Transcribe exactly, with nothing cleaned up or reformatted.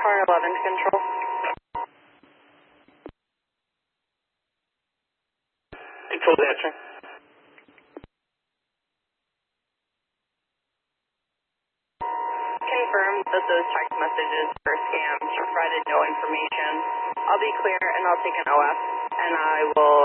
car eleven control. Control answering. Confirm that those text messages were scams. You provided no information. I'll be clear and I'll take an O F and I will